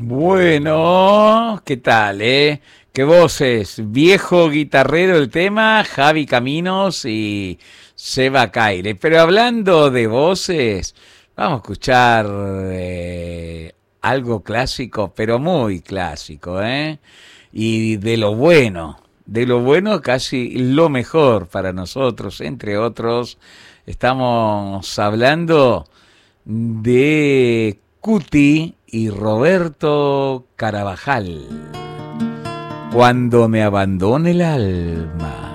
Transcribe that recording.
Bueno, ¿qué tal, ¿Qué voces? Viejo guitarrero el tema, Javi Caminos y Seba Caire. Pero hablando de voces, vamos a escuchar algo clásico, pero muy clásico, ¿eh? Y de lo bueno casi lo mejor para nosotros, entre otros, estamos hablando de Cuti y Roberto Carabajal. Cuando me abandone el alma.